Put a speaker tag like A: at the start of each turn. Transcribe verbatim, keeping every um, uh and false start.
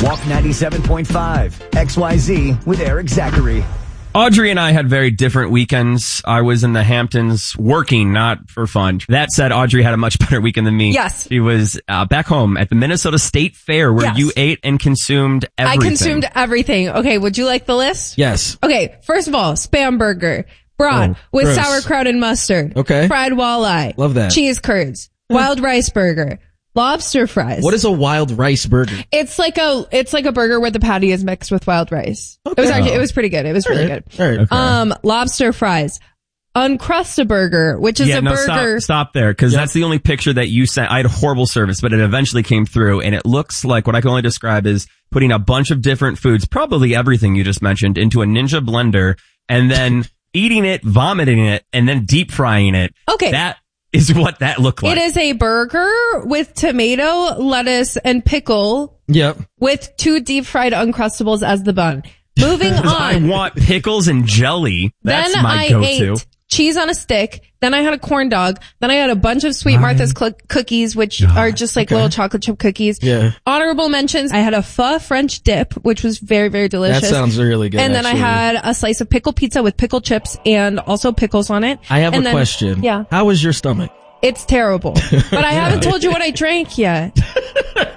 A: Walk ninety-seven point five, X Y Z with Eric Zachary.
B: Audrey and I had very different weekends. I was in the Hamptons working, not for fun. That said, Audrey had a much better weekend than me.
C: Yes.
B: She was uh, back home at the Minnesota State Fair where
C: Yes.
B: you ate and consumed everything.
C: I consumed everything. Okay, would you like the list?
D: Yes.
C: Okay, first of all, Spam burger. Brat
D: Oh,
C: with
D: gross.
C: sauerkraut and mustard.
D: Okay.
C: Fried walleye.
D: Love that.
C: Cheese curds. Wild rice burger. Lobster fries.
D: What is a wild rice burger?
C: It's like a it's like a burger where the patty is mixed with wild rice.
D: Okay.
C: It was actually
B: Oh.
C: it was pretty good. It was really good.
D: All right.
B: Okay.
C: Um, lobster fries. Uncrustaburger, which is
B: yeah,
C: a
B: no,
C: burger.
B: stop, stop there, because
D: Yep.
B: that's the only picture that you sent. I had horrible service, but it eventually came through, and it looks like what I can only describe is putting a bunch of different foods, probably everything you just mentioned, into a Ninja blender, and then eating it, vomiting it, and then deep frying it.
C: Okay.
B: That is what that looked like.
C: It is a burger with tomato, lettuce, and pickle
D: Yep.
C: with two deep fried Uncrustables as the bun. Moving
B: I
C: on.
B: want pickles and jelly. That's
C: then
B: my
C: I
B: go-to.
C: ate cheese on a stick. Then I had a corn dog. Then I had a bunch of Sweet Martha's cl- cookies, which are just like little chocolate chip cookies.
D: Yeah.
C: Honorable mentions. I had a pho French dip, which was very, very delicious.
D: That sounds really good.
C: And then
D: actually.
C: I had a slice of pickle pizza with pickle chips and also pickles on it.
D: I have
C: And
D: a
C: then-
D: question.
C: Yeah.
D: How was your stomach?
C: It's terrible. But I haven't told you what I drank yet.